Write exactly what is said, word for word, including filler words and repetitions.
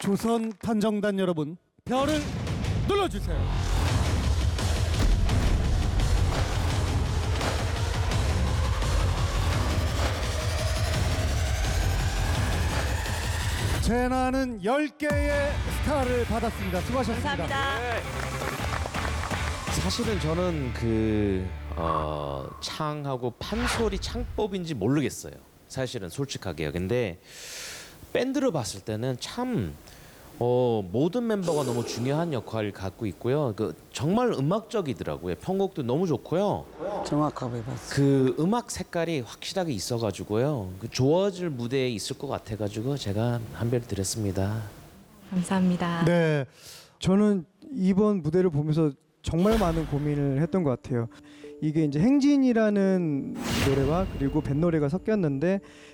조선 판정단 여러분, 별을 눌러주세요. 제나는 열 개의 스타를 받았습니다. 수고하셨습니다. 감사합니다. 사실은 저는 그 어, 창하고 판소리 창법인지 모르겠어요. 사실은 솔직하게요. 근데 밴드로 봤을 때는 참 어, 모든 멤버가 너무 중요한 역할을 갖고 있고요. 그 정말 음악적이더라고요. 편곡도 너무 좋고요. 정확하게 봤어요. 그 음악 색깔이 확실하게 있어가지고요. 그 좋아질 무대에 있을 것 같아가지고 제가 한 별 드렸습니다. 감사합니다. 네, 저는 이번 무대를 보면서 정말 많은 고민을 했던 것 같아요. 이게 이제 행진이라는 노래와 그리고 뱃 노래가 섞였는데